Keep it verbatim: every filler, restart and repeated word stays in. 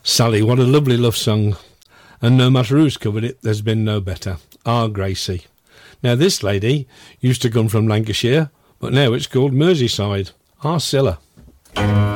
Sally, what a lovely love song. And no matter who's covered it, there's been no better. Our Gracie. Now, this lady used to come from Lancashire, but now it's called Merseyside. Our Scylla.